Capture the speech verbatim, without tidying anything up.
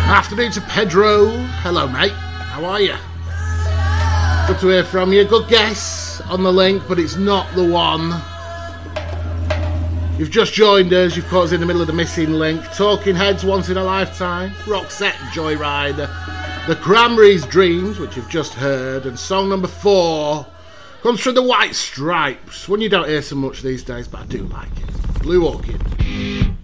Afternoon to Pedro. Hello, mate. How are you? Good to hear from you. Good guess on the link, but it's not the one. You've just joined us. You've caught us in the middle of the missing link. Talking Heads, Once in a Lifetime. Roxette, Joyrider. The Cranberries, Dreams, which you've just heard. And song number four comes from the White Stripes. One you don't hear so much these days, but I do like it. Blue Orchid.